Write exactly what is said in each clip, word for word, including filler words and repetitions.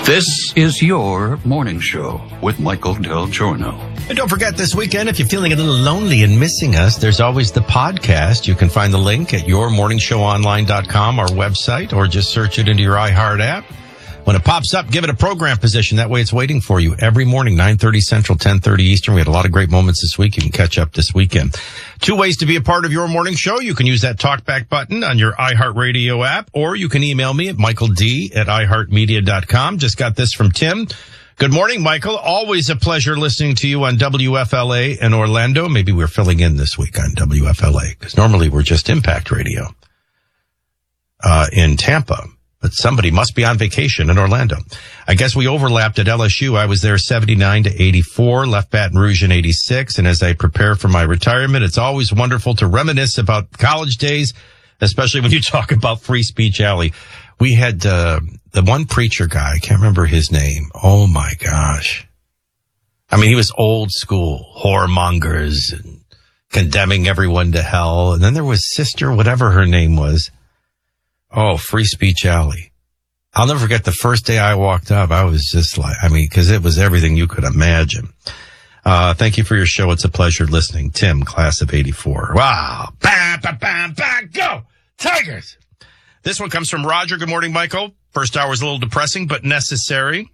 This is your morning show with Michael Del Giorno. And don't forget, this weekend, if you're feeling a little lonely and missing us, there's always the podcast. You can find the link at your morning show online dot com, our website, or just search it into your iHeart app. When it pops up, give it a program position. That way it's waiting for you every morning, nine thirty Central, ten thirty Eastern. We had a lot of great moments this week. You can catch up this weekend. Two ways to be a part of your morning show. You can use that talkback button on your iHeartRadio app, or you can email me at michael d at i heart media dot com. Just got this from Tim. Good morning, Michael. Always a pleasure listening to you on W F L A in Orlando. Maybe we're filling in this week on W F L A, because normally we're just Impact Radio uh in Tampa. But somebody must be on vacation in Orlando. I guess we overlapped at L S U. I was there seventy-nine to eighty-four, left Baton Rouge in eighty-six. And as I prepare for my retirement, it's always wonderful to reminisce about college days, especially when you talk about Free Speech Alley. We had uh, the one preacher guy, I can't remember his name. Oh, my gosh. I mean, he was old school, whoremongers and condemning everyone to hell. And then there was Sister, whatever her name was. Oh, Free Speech Alley. I'll never forget the first day I walked up. I was just like, I mean, because it was everything you could imagine. Uh, thank you for your show. It's a pleasure listening. Tim, class of eighty-four. Wow. Bam, bam, bam, bam, go. Tigers. This one comes from Roger. Good morning, Michael. First hour was a little depressing, but necessary.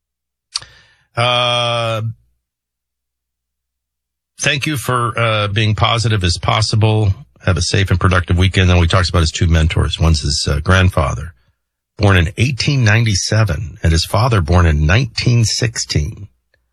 Uh, thank you for uh, being positive as possible. Have a safe and productive weekend. Then we talked about his two mentors. One's his uh, grandfather, born in eighteen ninety-seven, and his father, born in nineteen sixteen.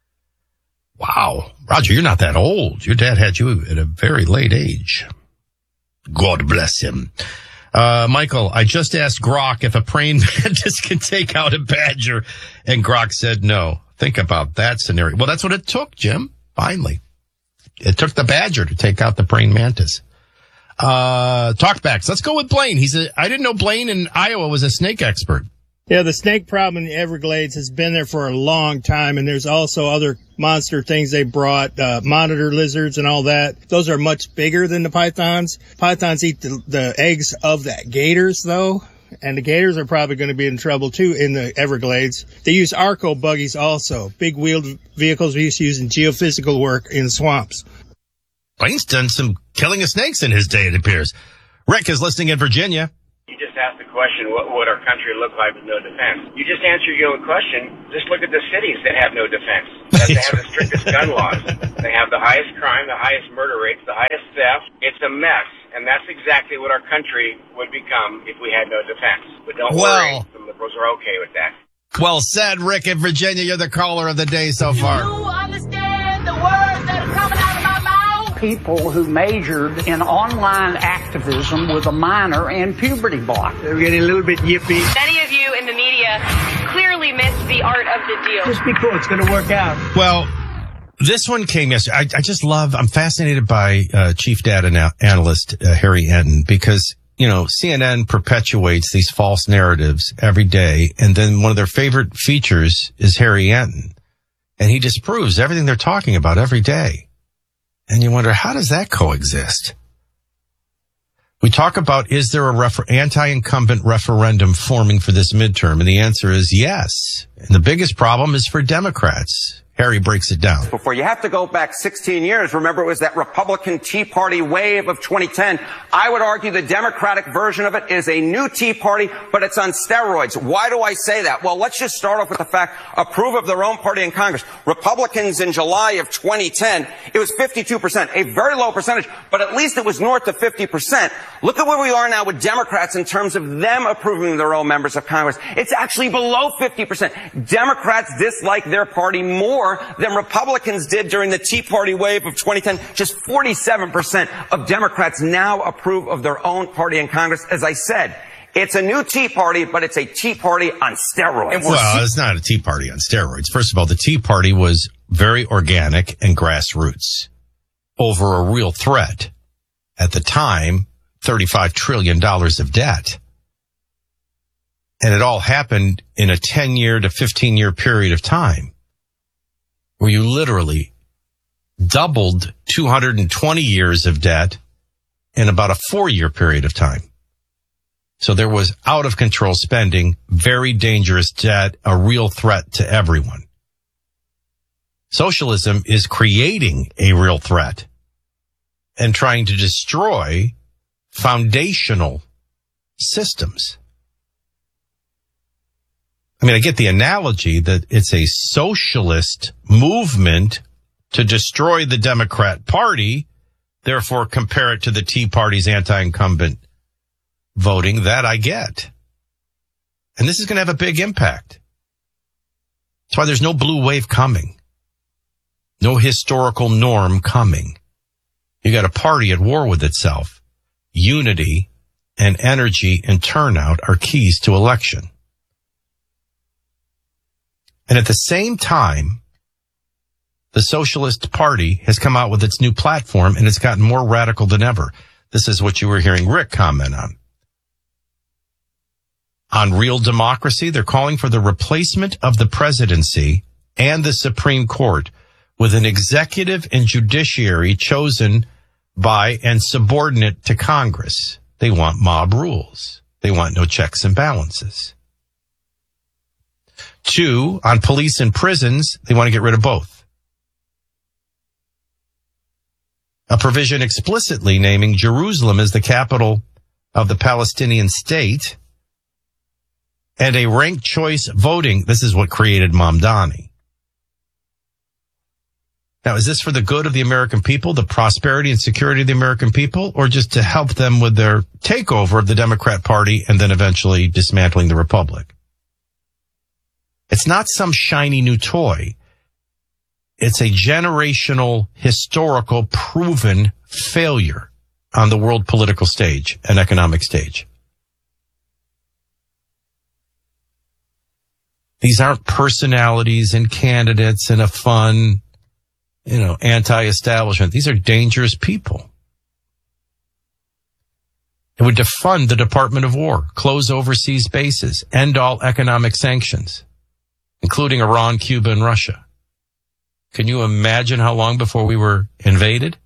Wow. Roger, you're not that old. Your dad had you at a very late age. God bless him. Uh, Michael, I just asked Grok if a praying mantis can take out a badger, and Grok said no. Think about that scenario. Well, that's what it took, Jim, finally. It took the badger to take out the praying mantis. Uh, talkbacks. Let's go with Blaine. He's a, I didn't know Blaine in Iowa was a snake expert. Yeah, the snake problem in the Everglades has been there for a long time, and there's also other monster things they brought, uh, monitor lizards and all that. Those are much bigger than the pythons. Pythons eat the, the eggs of the gators, though, and the gators are probably going to be in trouble, too, in the Everglades. They use Arco buggies also, big wheeled vehicles we used to use in geophysical work in swamps. Blaine's done some killing of snakes in his day, it appears. Rick is listening in Virginia. You just asked the question, what would our country look like with no defense? You just answered your own question. Just look at the cities that have no defense. That they have the strictest gun laws. They have the highest crime, the highest murder rates, the highest theft. It's a mess. And that's exactly what our country would become if we had no defense. But don't well, worry, the liberals are okay with that. Well said, Rick in Virginia. You're the caller of the day so far. Do you understand the words that are coming out of my mouth? People who majored in online activism with a minor and puberty block. They're getting a little bit yippy. Many of you in the media clearly missed the art of the deal. Just be cool. It's going to work out. Well, this one came yesterday. I, I just love, I'm fascinated by uh, Chief Data na- Analyst uh, Harry Enten, because, you know, C N N perpetuates these false narratives every day. And then one of their favorite features is Harry Enten. And he disproves everything they're talking about every day. And you wonder, how does that coexist? We talk about, is there a refer- anti-incumbent referendum forming for this midterm? And the answer is yes. And the biggest problem is for Democrats. Harry breaks it down. Before you have to go back sixteen years. Remember, it was that Republican Tea Party wave of twenty ten. I would argue the Democratic version of it is a new Tea Party, but it's on steroids. Why do I say that? Well, let's just start off with the fact, approve of their own party in Congress. Republicans in July of twenty ten, it was fifty-two percent, a very low percentage, but at least it was north of fifty percent. Look at where we are now with Democrats in terms of them approving their own members of Congress. It's actually below fifty percent. Democrats dislike their party more than Republicans did during the Tea Party wave of twenty ten. Just forty-seven percent of Democrats now approve of their own party in Congress. As I said, it's a new Tea Party, but it's a Tea Party on steroids. Well, it's not a Tea Party on steroids. First of all, the Tea Party was very organic and grassroots over a real threat. At the time, thirty-five trillion dollars of debt. And it all happened in a ten-year to fifteen-year period of time, where you literally doubled two hundred twenty years of debt in about a four-year period of time. So there was out of control spending, very dangerous debt, a real threat to everyone. Socialism is creating a real threat and trying to destroy foundational systems. I mean, I get the analogy that it's a socialist movement to destroy the Democrat Party, therefore compare it to the Tea Party's anti-incumbent voting. That I get. And this is going to have a big impact. That's why there's no blue wave coming. No historical norm coming. You got a party at war with itself. Unity and energy and turnout are keys to election. And at the same time, the Socialist Party has come out with its new platform, and it's gotten more radical than ever. This is what you were hearing Rick comment on. On Real Democracy, they're calling for the replacement of the presidency and the Supreme Court with an executive and judiciary chosen by and subordinate to Congress. They want mob rules. They want no checks and balances. Two, on police and prisons, they want to get rid of both. A provision explicitly naming Jerusalem as the capital of the Palestinian state, and a ranked choice voting. This is what created Mamdani. Now, is this for the good of the American people, the prosperity and security of the American people, or just to help them with their takeover of the Democrat Party and then eventually dismantling the Republic? It's not some shiny new toy. It's a generational, historical, proven failure on the world political stage and economic stage. These aren't personalities and candidates and a fun, you know, anti-establishment. These are dangerous people. It would defund the Department of War, close overseas bases, end all economic sanctions, including Iran, Cuba, and Russia. Can you imagine how long before we were invaded?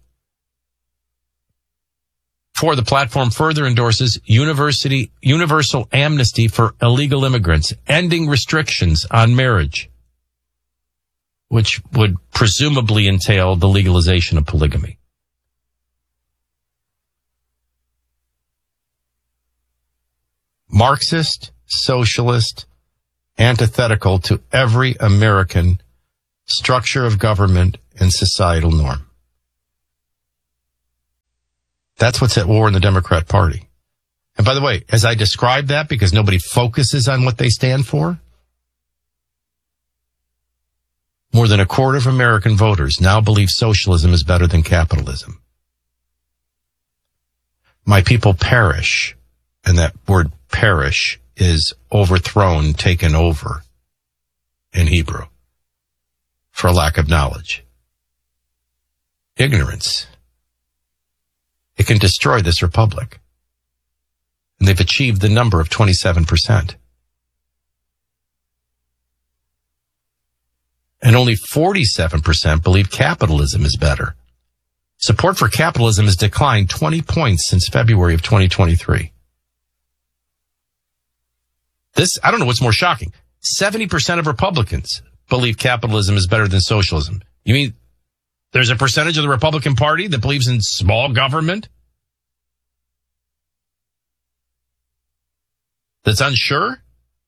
Four, the platform further endorses university, universal amnesty for illegal immigrants, ending restrictions on marriage, which would presumably entail the legalization of polygamy. Marxist, socialist, antithetical to every American structure of government and societal norm. That's what's at war in the Democrat Party. And by the way, as I describe that, because nobody focuses on what they stand for, more than a quarter of American voters now believe socialism is better than capitalism. My people perish, and that word perish is overthrown, taken over in Hebrew, for lack of knowledge. Ignorance. It can destroy this republic. And they've achieved the number of twenty-seven percent. And only forty-seven percent believe capitalism is better. Support for capitalism has declined twenty points since February of twenty twenty-three. This, I don't know what's more shocking. seventy percent of Republicans believe capitalism is better than socialism. You mean there's a percentage of the Republican Party that believes in small government? That's unsure?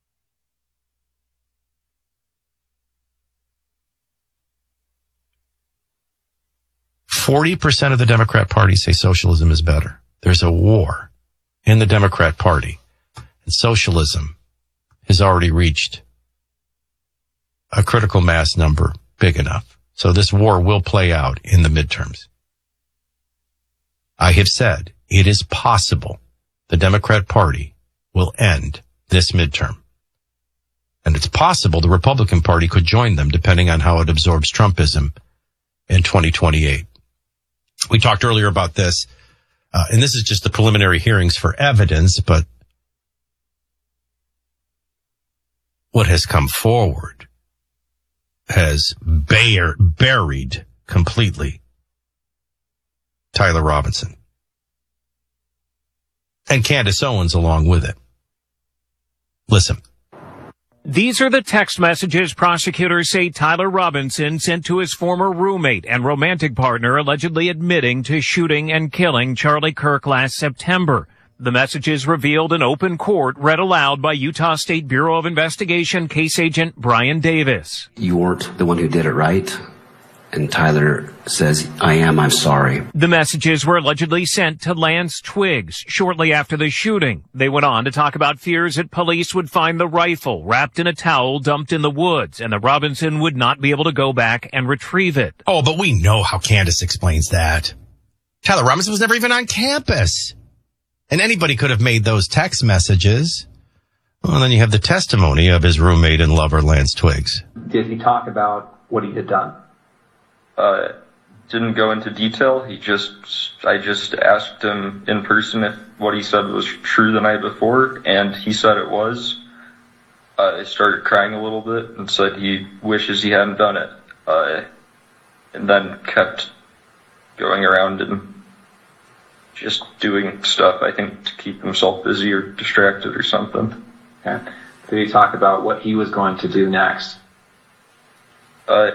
forty percent of the Democrat Party say socialism is better. There's a war in the Democrat Party, and socialism has already reached a critical mass number big enough. So this war will play out in the midterms. I have said it is possible the Democrat Party will end this midterm. And it's possible the Republican Party could join them depending on how it absorbs Trumpism in twenty twenty-eight. We talked earlier about this, uh, and this is just the preliminary hearings for evidence, but what has come forward has bare, buried completely Tyler Robinson. And Candace Owens along with it. Listen. These are the text messages prosecutors say Tyler Robinson sent to his former roommate and romantic partner, allegedly admitting to shooting and killing Charlie Kirk last September. The messages revealed in open court, read aloud by Utah State Bureau of Investigation case agent Brian Davis. You weren't the one who did it, right? And Tyler says, I am, I'm sorry. The messages were allegedly sent to Lance Twiggs shortly after the shooting. They went on to talk about fears that police would find the rifle wrapped in a towel dumped in the woods and that Robinson would not be able to go back and retrieve it. Oh, but we know how Candace explains that. Tyler Robinson was never even on campus. And anybody could have made those text messages. Well, then you have the testimony of his roommate and lover, Lance Twiggs. Did he talk about what he had done? Uh, didn't go into detail. He just, I just asked him in person if what he said was true the night before, and he said it was. Uh, I started crying a little bit and said he wishes he hadn't done it. Uh, and then kept going around and just doing stuff, I think, to keep himself busy or distracted or something. Okay. Did he talk about what he was going to do next? Uh,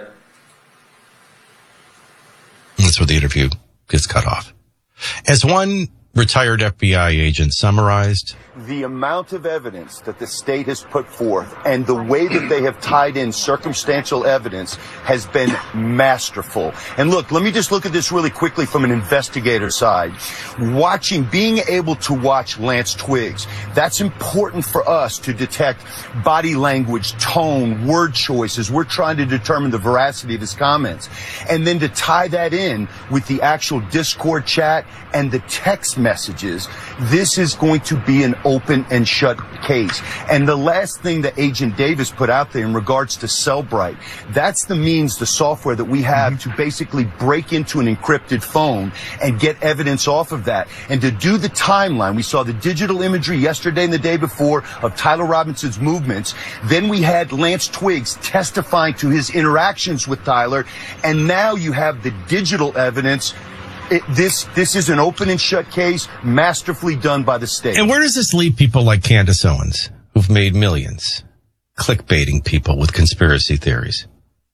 That's where the interview gets cut off. As one retired F B I agent summarized, the amount of evidence that the state has put forth and the way that they have tied in circumstantial evidence has been masterful. And look, let me just look at this really quickly from an investigator side. Watching, being able to watch Lance Twiggs, that's important for us to detect body language, tone, word choices. We're trying to determine the veracity of his comments. And then to tie that in with the actual Discord chat and the text messages, this is going to be an open and shut case. And the last thing that Agent Davis put out there in regards to Cellbrite, that's the means, the software that we have mm-hmm. to basically break into an encrypted phone and get evidence off of that. And to do the timeline, we saw the digital imagery yesterday and the day before of Tyler Robinson's movements. Then we had Lance Twiggs testifying to his interactions with Tyler. And now you have the digital evidence. It, this this is an open and shut case, masterfully done by the state. And where does this leave people like Candace Owens, who've made millions, clickbaiting people with conspiracy theories?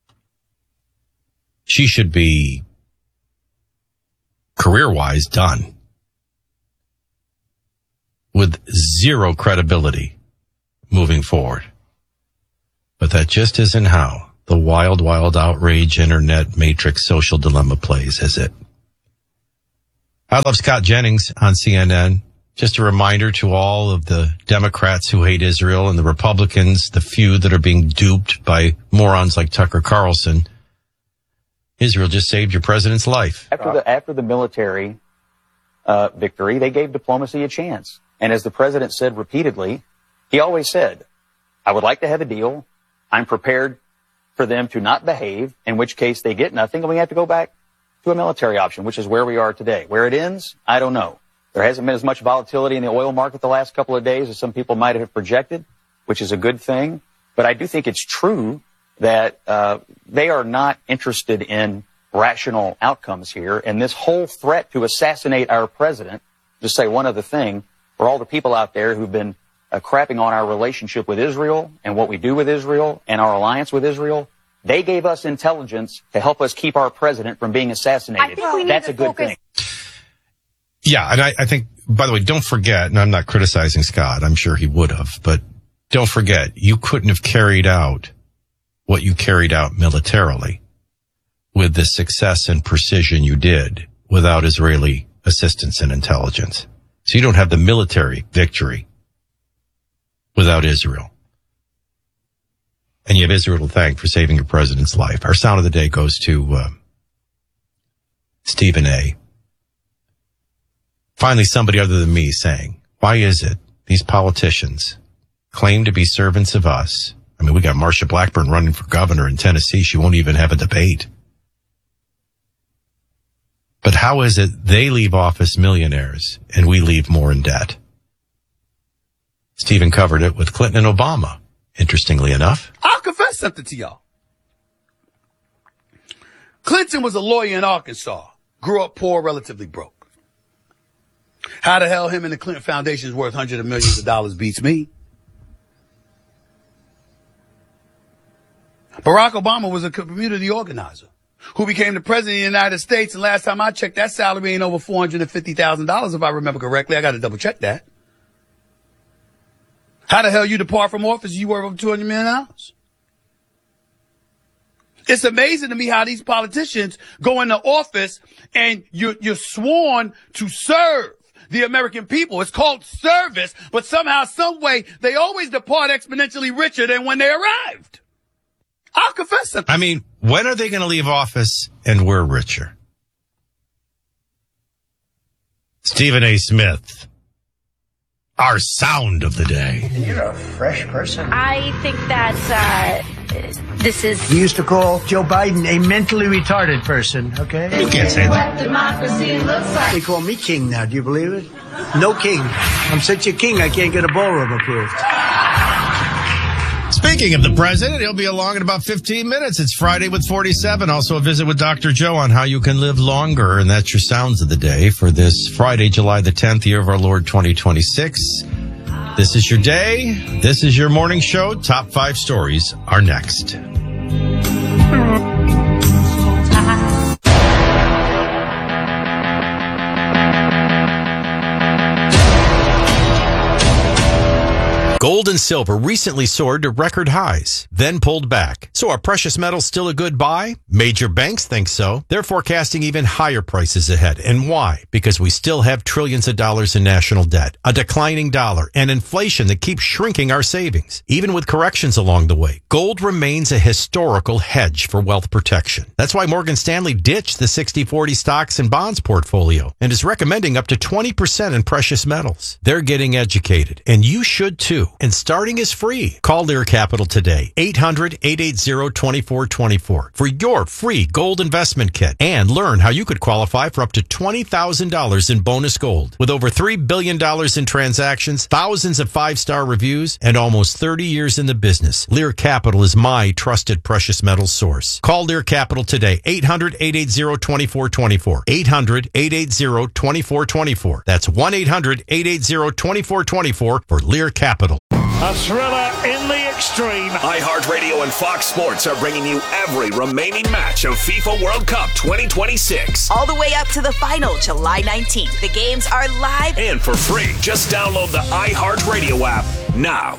She should be, career-wise, done. With zero credibility moving forward. But that just isn't how the wild, wild outrage internet matrix social dilemma plays, is it? I love Scott Jennings on C N N. Just a reminder to all of the Democrats who hate Israel and the Republicans, the few that are being duped by morons like Tucker Carlson. Israel just saved your president's life. After the, after the military uh, victory, they gave diplomacy a chance. And as the president said repeatedly, he always said, I would like to have a deal. I'm prepared for them to not behave, in which case they get nothing, and we have to go back to a military option, which is where we are today. Where it ends, I don't know. There hasn't been as much volatility in the oil market the last couple of days as some people might have projected, which is a good thing. But I do think it's true that uh, they are not interested in rational outcomes here. And this whole threat to assassinate our president, just say one other thing, for all the people out there who've been uh, crapping on our relationship with Israel and what we do with Israel and our alliance with Israel, they gave us intelligence to help us keep our president from being assassinated. I think we need That's to a good focus. thing. Yeah, and I, I think, by the way, don't forget, and I'm not criticizing Scott, I'm sure he would have, but don't forget, you couldn't have carried out what you carried out militarily with the success and precision you did without Israeli assistance and intelligence. So you don't have the military victory without Israel. And you have Israel to thank for saving your president's life. Our sound of the day goes to uh, Stephen A. Finally, somebody other than me saying, why is it these politicians claim to be servants of us? I mean, we got Marsha Blackburn running for governor in Tennessee. She won't even have a debate. But how is it they leave office millionaires and we leave more in debt? Stephen covered it with Clinton and Obama, interestingly enough. I'll confess something to y'all. Clinton was a lawyer in Arkansas, grew up poor, relatively broke. How the hell him and the Clinton Foundation is worth hundreds of millions of dollars beats me. Barack Obama was a community organizer who became the president of the United States. And last time I checked, that salary ain't over four hundred fifty thousand dollars, if I remember correctly. I got to double check that. How the hell you depart from office? You worth over two hundred million dollars. It's amazing to me how these politicians go into office and you're, you're sworn to serve the American people. It's called service, but somehow, some way, they always depart exponentially richer than when they arrived. I'll confess something. I mean, when are they going to leave office and we're richer? Stephen A. Smith, our sound of the day. You're a fresh person. I think that uh, this is... We used to call Joe Biden a mentally retarded person, okay? You can't say that. What democracy looks like. They call me king now. Do you believe it? No king. I'm such a king, I can't get a ballroom approved. Speaking of the president, he'll be along in about fifteen minutes. It's Friday with forty-seven. Also a visit with Doctor Joe on how you can live longer. And that's your sounds of the day for this Friday, July the tenth, year of our Lord twenty twenty-six. This is your day. This is your morning show. Top five stories are next. Gold and silver recently soared to record highs, then pulled back. So are precious metals still a good buy? Major banks think so. They're forecasting even higher prices ahead. And why? Because we still have trillions of dollars in national debt, a declining dollar, and inflation that keeps shrinking our savings. Even with corrections along the way, gold remains a historical hedge for wealth protection. That's why Morgan Stanley ditched the sixty forty stocks and bonds portfolio and is recommending up to twenty percent in precious metals. They're getting educated, and you should too. And starting is free. Call Lear Capital today, eight hundred, eight eight zero, two four two four for your free gold investment kit and learn how you could qualify for up to twenty thousand dollars in bonus gold. With over three billion dollars in transactions, thousands of five-star reviews, and almost thirty years in the business, Lear Capital is my trusted precious metals source. Call Lear Capital today, eight hundred, eight eight zero, two four two four, eight hundred, eight eight zero, two four two four. That's one eight hundred, eight eight zero, two four two four for Lear Capital. A thriller in the extreme. iHeartRadio and Fox Sports are bringing you every remaining match of FIFA World Cup twenty twenty-six. All the way up to the final, July nineteenth. The games are live and for free. Just download the iHeartRadio app now.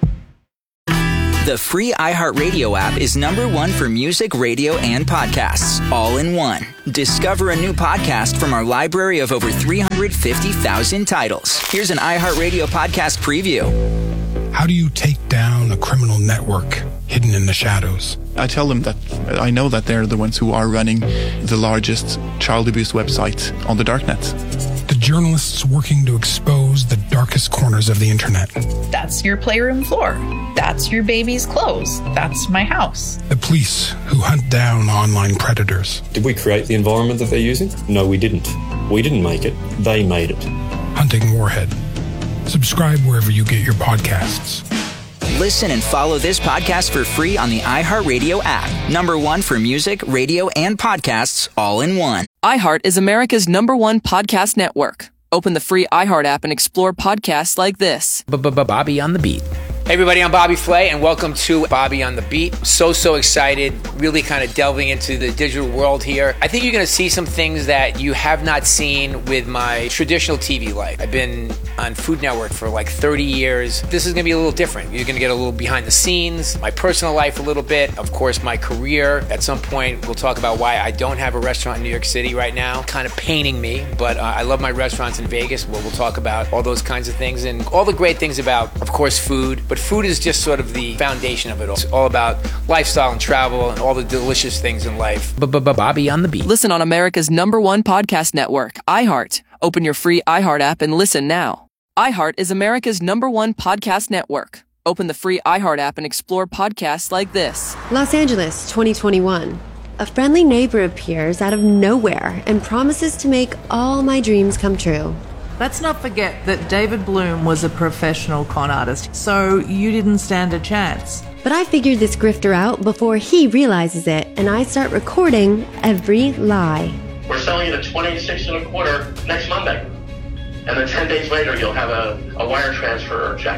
The free iHeartRadio app is number one for music, radio, and podcasts, all in one. Discover a new podcast from our library of over three hundred fifty thousand titles. Here's an iHeartRadio podcast preview. How do you take down a criminal network hidden in the shadows? I tell them that I know that they're the ones who are running the largest child abuse website on the darknet. The journalists working to expose the darkest corners of the internet. That's your playroom floor. That's your baby's clothes. That's my house. The police who hunt down online predators. Did we create the environment that they're using? No, we didn't. We didn't make it. They made it. Hunting Warhead. Subscribe wherever you get your podcasts. Listen and follow this podcast for free on the iHeartRadio app. Number one for music, radio, and podcasts, all in one. iHeart is America's number one podcast network. Open the free iHeart app and explore podcasts like this. Bobby on the Beat. Hey everybody, I'm Bobby Flay and welcome to Bobby on the Beat. So, so excited, really kind of delving into the digital world here. I think you're going to see some things that you have not seen with my traditional T V life. I've been on Food Network for like thirty years. This is going to be a little different. You're going to get a little behind the scenes, my personal life a little bit, of course my career. At some point we'll talk about why I don't have a restaurant in New York City right now. Kind of paining me, but uh, I love my restaurants in Vegas where we'll talk about all those kinds of things and all the great things about, of course, food. But food is just sort of the foundation of it all. It's all about lifestyle and travel and all the delicious things in life. Bobby on the Beat. Listen on America's number one podcast network, iHeart. Open your free iHeart app and listen now. iHeart is America's number one podcast network. Open the free iHeart app and explore podcasts like this. Los Angeles, twenty twenty-one. A friendly neighbor appears out of nowhere and promises to make all my dreams come true. Let's not forget that David Bloom was a professional con artist, so you didn't stand a chance. But I figured this grifter out before he realizes it, and I start recording every lie. We're selling it at twenty-six and a quarter next Monday. And then ten days later, you'll have a, a wire transfer or check.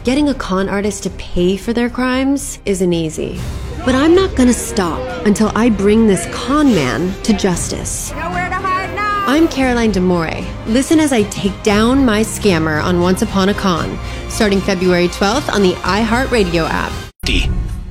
Getting a con artist to pay for their crimes isn't easy. But I'm not gonna stop until I bring this con man to justice. Nowhere to hide now. I'm Caroline DeMore. Listen as I take down my scammer on Once Upon a Con, starting February twelfth on the iHeartRadio app. D.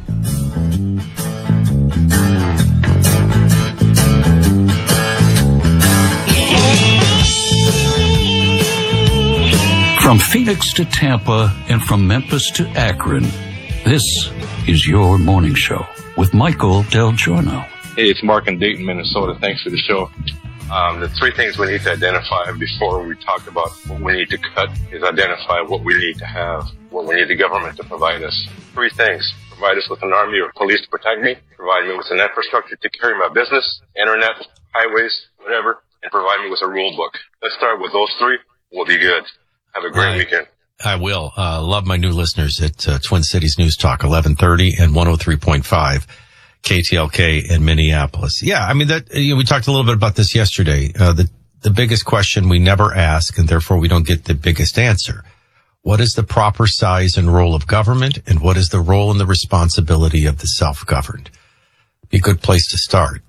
From Phoenix to Tampa and from Memphis to Akron, this is your morning show with Michael Del Giorno. Hey, it's Mark in Dayton, Minnesota. Thanks for the show. Um, the three things we need to identify before we talk about what we need to cut is identify what we need to have, what we need the government to provide us. Three things. Provide us with an army or police to protect me, provide me with an infrastructure to carry my business, internet, highways, whatever, and provide me with a rule book. Let's start with those three. We'll be good. Have a great I, weekend. I will. Uh, love my new listeners at uh, Twin Cities News Talk, eleven thirty and one oh three point five K T L K in Minneapolis. Yeah, I mean, that you know, we talked a little bit about this yesterday. Uh, the, the biggest question we never ask, and therefore we don't get the biggest answer. What is the proper size and role of government, and what is the role and the responsibility of the self-governed? Be a good place to start.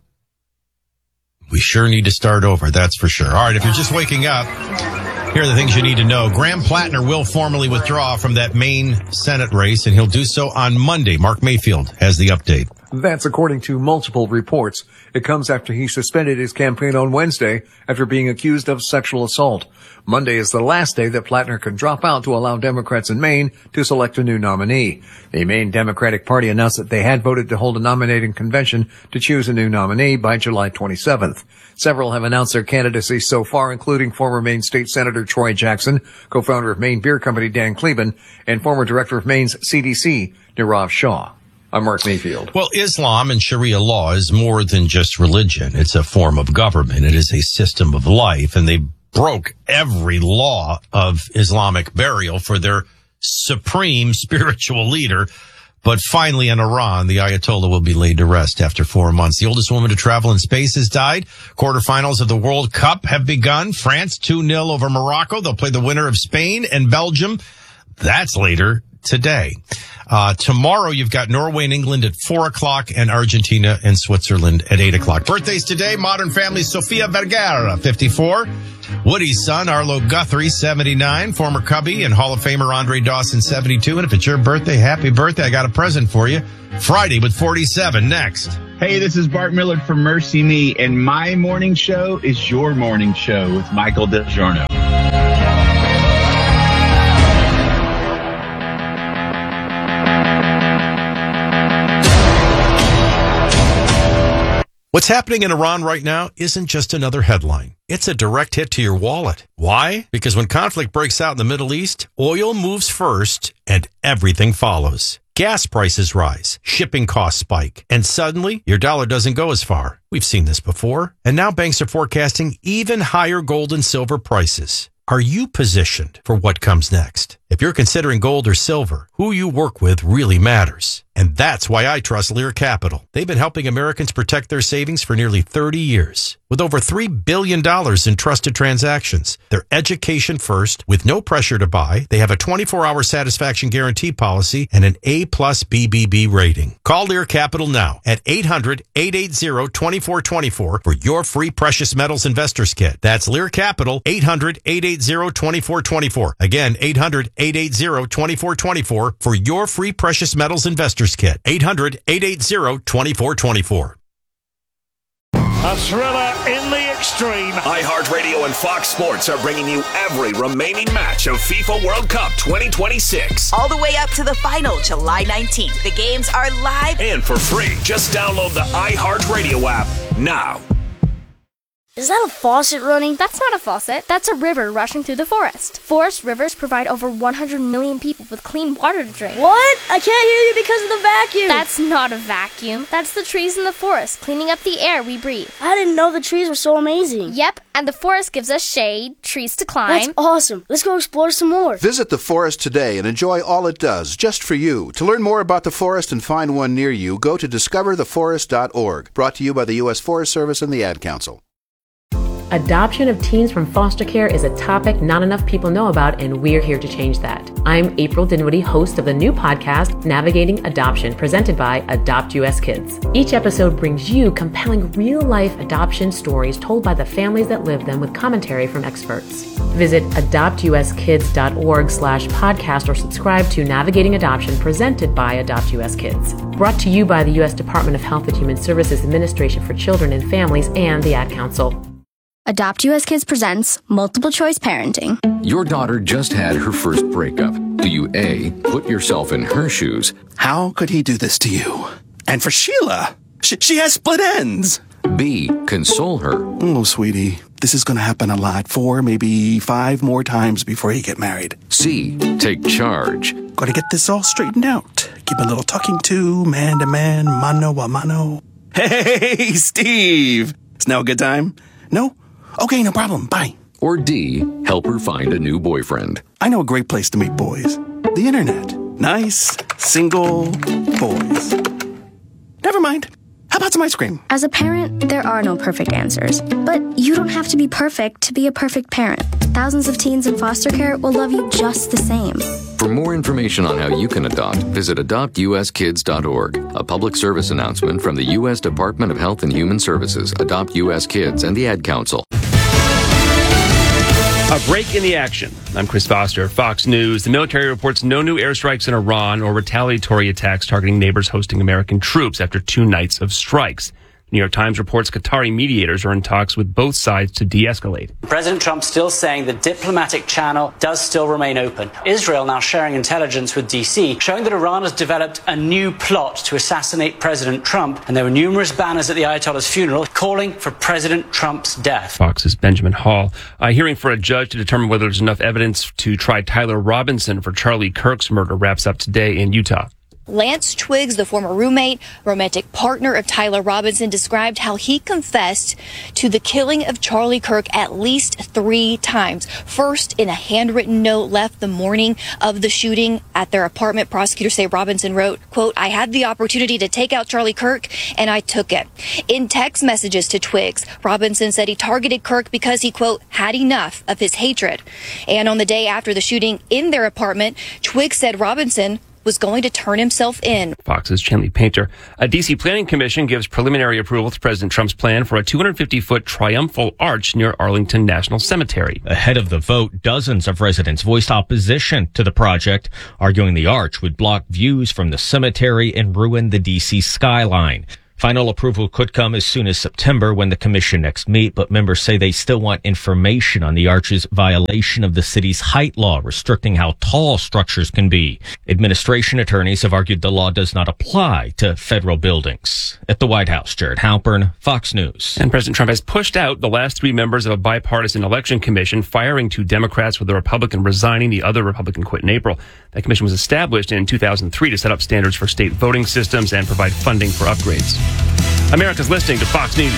We sure need to start over, that's for sure. All right, if you're just waking up, here are the things you need to know. Graham Plattner will formally withdraw from that Maine Senate race, and he'll do so on Monday. Mark Mayfield has the update. That's according to multiple reports. It comes after he suspended his campaign on Wednesday after being accused of sexual assault. Monday is the last day that Plattner can drop out to allow Democrats in Maine to select a new nominee. The Maine Democratic Party announced that they had voted to hold a nominating convention to choose a new nominee by July twenty-seventh. Several have announced their candidacy so far, including former Maine State Senator Troy Jackson, co-founder of Maine Beer Company Dan Kleben, and former director of Maine's C D C, Nirav Shah. I'm Mark Mayfield. Well, Islam and Sharia law is more than just religion. It's a form of government. It is a system of life, and they broke every law of Islamic burial for their supreme spiritual leader. But finally, in Iran, the Ayatollah will be laid to rest after four months. The oldest woman to travel in space has died. Quarterfinals of the World Cup have begun. France two nil over Morocco. They'll play the winner of Spain and Belgium. That's later today. Uh, tomorrow you've got Norway and England at four o'clock and Argentina and Switzerland at eight o'clock. Birthdays today, Modern Family Sofia Vergara, fifty-four. Woody's son, Arlo Guthrie, seventy-nine. Former Cubby and Hall of Famer Andre Dawson, seventy-two. And if it's your birthday, happy birthday. I got a present for you. Friday with forty-seven next. Hey, this is Bart Millard from Mercy Me, and my morning show is your morning show with Michael Del Giorno. What's happening in Iran right now isn't just another headline. It's a direct hit to your wallet. Why? Because when conflict breaks out in the Middle East, oil moves first and everything follows. Gas prices rise, shipping costs spike, and suddenly your dollar doesn't go as far. We've seen this before. And now banks are forecasting even higher gold and silver prices. Are you positioned for what comes next? If you're considering gold or silver, who you work with really matters. And that's why I trust Lear Capital. They've been helping Americans protect their savings for nearly thirty years. With over three billion dollars in trusted transactions, they're education first with no pressure to buy. They have a twenty-four hour satisfaction guarantee policy and an A plus B B B rating. Call Lear Capital now at eight hundred, eight eight zero, two four two four for your free precious metals investors kit. That's Lear Capital, eight hundred, eight eight zero, two four two four. Again, eight hundred, eight eight zero, two four two four for your free precious metals investors kit. eight hundred, eight eight zero, two four two four. A thriller in the extreme. iHeartRadio and Fox Sports are bringing you every remaining match of FIFA World Cup twenty twenty-six. All the way up to the final, July nineteenth. The games are live and for free. Just download the iHeartRadio app now. Is that a faucet running? That's not a faucet. That's a river rushing through the forest. Forest rivers provide over one hundred million people with clean water to drink. What? I can't hear you because of the vacuum. That's not a vacuum. That's the trees in the forest, cleaning up the air we breathe. I didn't know the trees were so amazing. Yep, and the forest gives us shade, trees to climb. That's awesome. Let's go explore some more. Visit the forest today and enjoy all it does, just for you. To learn more about the forest and find one near you, go to discover the forest dot org. Brought to you by the U S Forest Service and the Ad Council. Adoption of teens from foster care is a topic not enough people know about, and we're here to change that. I'm April Dinwiddie, host of the new podcast, Navigating Adoption, presented by Adopt U S Kids. Each episode brings you compelling real-life adoption stories told by the families that live them with commentary from experts. Visit adoptuskids.org slash podcast or subscribe to Navigating Adoption, presented by Adopt U S Kids. Brought to you by the U S Department of Health and Human Services Administration for Children and Families and the Ad Council. Adopt U S Kids presents Multiple Choice Parenting. Your daughter just had her first breakup. Do you A, put yourself in her shoes? How could he do this to you? And for Sheila, she, she has split ends. B, console her. Oh, sweetie, this is going to happen a lot. Four, maybe five more times before you get married. C, take charge. Got to get this all straightened out. Give a little talking to, man to man, mano a mano. Hey, Steve! Is now a good time? No? Okay, no problem. Bye. Or D, help her find a new boyfriend. I know a great place to meet boys. The internet. Nice, single boys. Never mind. How about some ice cream? As a parent, there are no perfect answers. But you don't have to be perfect to be a perfect parent. Thousands of teens in foster care will love you just the same. For more information on how you can adopt, visit adopt u s kids dot org. A public service announcement from the U S Department of Health and Human Services, Adopt U S Kids, and the Ad Council. A break in the action. I'm Chris Foster, Fox News. The military reports no new airstrikes in Iran or retaliatory attacks targeting neighbors hosting American troops after two nights of strikes. New York Times reports Qatari mediators are in talks with both sides to de-escalate. President Trump still saying the diplomatic channel does still remain open. Israel now sharing intelligence with D C, showing that Iran has developed a new plot to assassinate President Trump. And there were numerous banners at the Ayatollah's funeral calling for President Trump's death. Fox's Benjamin Hall. A hearing for a judge to determine whether there's enough evidence to try Tyler Robinson for Charlie Kirk's murder wraps up today in Utah. Lance Twiggs, the former roommate, romantic partner of Tyler Robinson, described how he confessed to the killing of Charlie Kirk at least three times. First, in a handwritten note left the morning of the shooting at their apartment. Prosecutors say Robinson wrote, quote, "I had the opportunity to take out Charlie Kirk, and I took it." In text messages to Twiggs, Robinson said he targeted Kirk because he, quote, "had enough of his hatred." And on the day after the shooting in their apartment, Twiggs said Robinson was going to turn himself in. Fox's Chenley Painter. A D C Planning Commission gives preliminary approval to President Trump's plan for a two hundred fifty foot triumphal arch near Arlington National Cemetery. Ahead of the vote, dozens of residents voiced opposition to the project, arguing the arch would block views from the cemetery and ruin the D C skyline. Final approval could come as soon as September when the commission next meet, but members say they still want information on the arch's violation of the city's height law, restricting how tall structures can be. Administration attorneys have argued the law does not apply to federal buildings. At the White House, Jared Halpern, Fox News. And President Trump has pushed out the last three members of a bipartisan election commission, firing two Democrats with a Republican resigning. The other Republican quit in April. That commission was established in two thousand three to set up standards for state voting systems and provide funding for upgrades. America's listening to Fox News.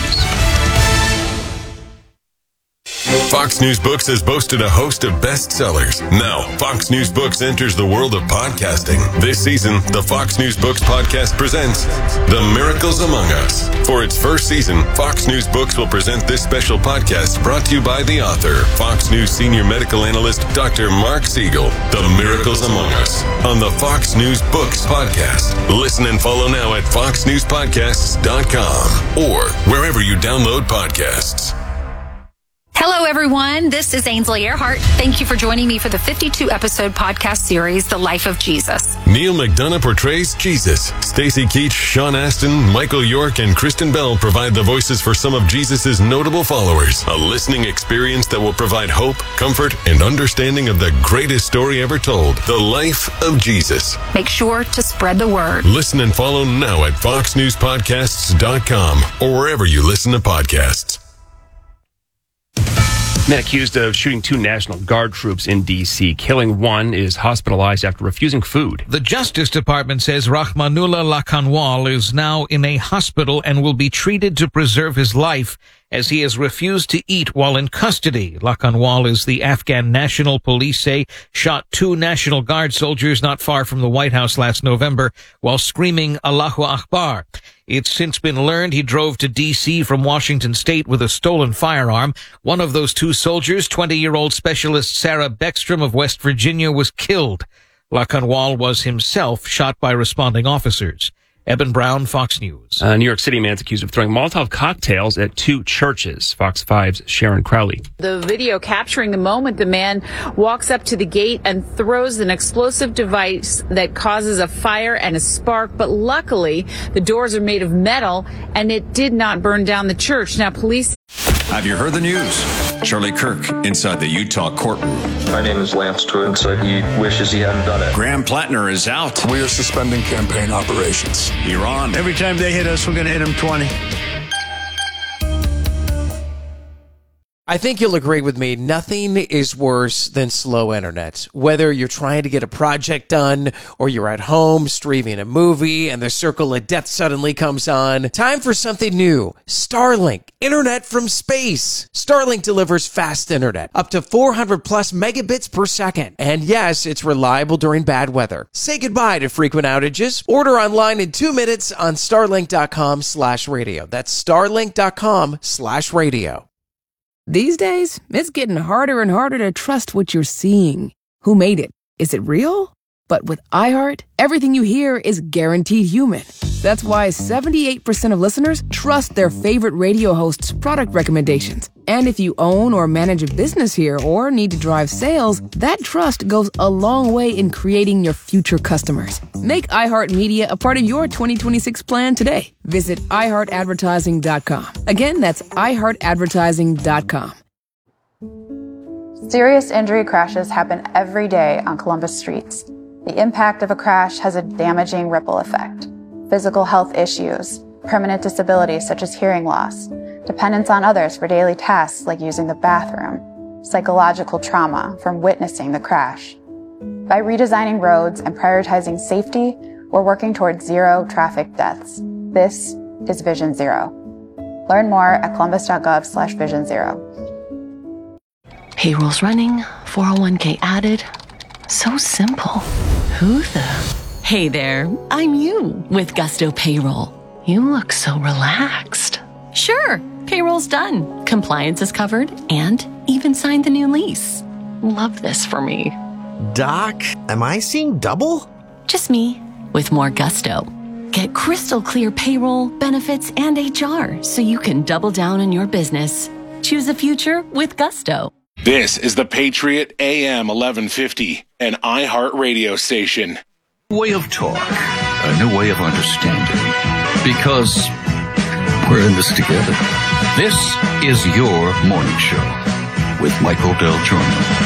Fox News Books has boasted a host of bestsellers. Now, Fox News Books enters the world of podcasting. This season, the Fox News Books podcast presents The Miracles Among Us. For its first season, Fox News Books will present this special podcast brought to you by the author, Fox News senior medical analyst, Doctor Mark Siegel. The Miracles Among Us on the Fox News Books podcast. Listen and follow now at fox news podcasts dot com or wherever you download podcasts. Hello, everyone. This is Ainsley Earhart. Thank you for joining me for the fifty-two episode podcast series, The Life of Jesus. Neil McDonough portrays Jesus. Stacey Keach, Sean Astin, Michael York, and Kristen Bell provide the voices for some of Jesus' notable followers. A listening experience that will provide hope, comfort, and understanding of the greatest story ever told, The Life of Jesus. Make sure to spread the word. Listen and follow now at fox news podcasts dot com or wherever you listen to podcasts. Men accused of shooting two National Guard troops in D C. Killing one is hospitalized after refusing food. The Justice Department says Rahmanullah Lakanwal is now in a hospital and will be treated to preserve his life as he has refused to eat while in custody. Lakanwal, is the Afghan National Police say, shot two National Guard soldiers not far from the White House last November while screaming Allahu Akbar. It's since been learned he drove to D C from Washington State with a stolen firearm. One of those two soldiers, twenty-year-old specialist Sarah Beckstrom of West Virginia, was killed. Lakanwal was himself shot by responding officers. Eben Brown, Fox News. A New York City man's accused of throwing Molotov cocktails at two churches. Fox five's Sharon Crowley. The video capturing the moment the man walks up to the gate and throws an explosive device that causes a fire and a spark. But luckily, the doors are made of metal and it did not burn down the church. Now, police. Have you heard the news? Charlie Kirk inside the Utah courtroom. My name is Lance Twiggs. He wishes he hadn't done it. Graham Plattner is out. We are suspending campaign operations. Iran. Every time they hit us, we're going to hit them twenty. I think you'll agree with me, nothing is worse than slow internet. Whether you're trying to get a project done or you're at home streaming a movie and the circle of death suddenly comes on, time for something new. Starlink, internet from space. Starlink delivers fast internet, up to four hundred plus megabits per second. And yes, it's reliable during bad weather. Say goodbye to frequent outages. Order online in two minutes on starlink.com slash radio. That's starlink.com slash radio. These days, it's getting harder and harder to trust what you're seeing. Who made it? Is it real? But with iHeart, everything you hear is guaranteed human. That's why seventy-eight percent of listeners trust their favorite radio hosts' product recommendations. And if you own or manage a business here or need to drive sales, that trust goes a long way in creating your future customers. Make iHeartMedia a part of your twenty twenty-six plan today. Visit i heart advertising dot com. Again, that's i heart advertising dot com. Serious injury crashes happen every day on Columbus streets. The impact of a crash has a damaging ripple effect. Physical health issues, permanent disabilities such as hearing loss, dependence on others for daily tasks like using the bathroom, psychological trauma from witnessing the crash. By redesigning roads and prioritizing safety, we're working towards zero traffic deaths. This is Vision Zero. Learn more at columbus.gov slash vision zero. Payroll's running, four oh one k added. So simple. Who the? Hey there, I'm you with Gusto Payroll. You look so relaxed. Sure, payroll's done. Compliance is covered and even signed the new lease. Love this for me. Doc, am I seeing double? Just me with more gusto. Get crystal clear payroll, benefits, and H R so you can double down on your business. Choose a future with Gusto. This is the Patriot A M eleven fifty, an iHeart radio station. Way of talk, a new way of understanding. Because we're in this together. This is your morning show with Michael Del Giorno.